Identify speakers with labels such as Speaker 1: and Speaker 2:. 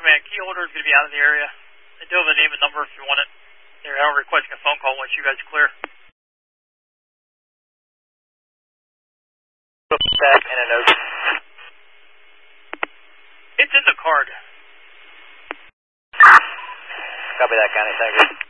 Speaker 1: command. Key holder is going to be out of the area. I do have a name and number if you want it. They're requesting a phone call once you guys clear.
Speaker 2: Back and a note.
Speaker 1: It's in the card.
Speaker 2: Copy that, County. Thank you.